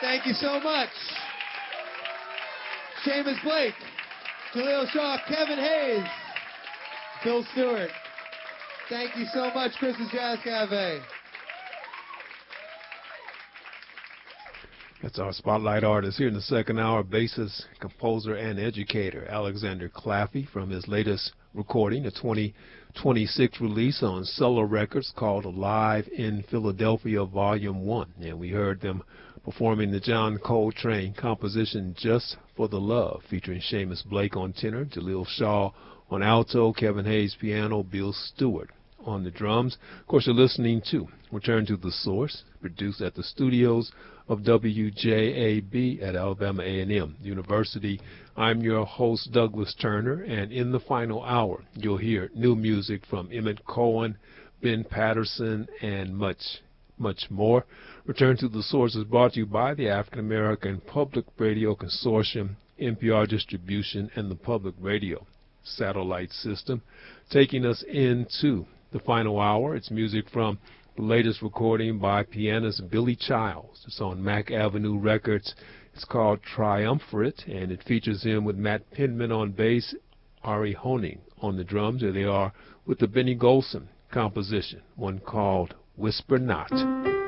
Thank you so much. Seamus Blake, Jaleel Shaw, Kevin Hayes, Phil Stewart. Thank you so much, Chris's Jazz Cafe. That's our spotlight artist here in the second hour, bassist, composer, and educator, Alexander Claffey, from his latest recording, a 2026 release on Solo Records called Live in Philadelphia Volume 1. And we heard them performing the John Coltrane composition Just for the Love, featuring Seamus Blake on tenor, Jaleel Shaw on alto, Kevin Hayes piano, Bill Stewart on the drums. Of course, you're listening to Return to the Source, produced at the studios of WJAB at Alabama A&M University. I'm your host, Douglas Turner, and in the final hour, you'll hear new music from Emmett Cohen, Ben Patterson, and much more. Return to the Source is brought to you by the African American Public Radio Consortium, NPR Distribution, and the Public Radio Satellite System. Taking us into the final hour, it's music from the latest recording by pianist Billy Childs. It's on Mack Avenue Records. It's called Triumvirate, and it features him with Matt Penman on bass, Ari Honing on the drums. Here they are with the Benny Golson composition, one called Whisper Not.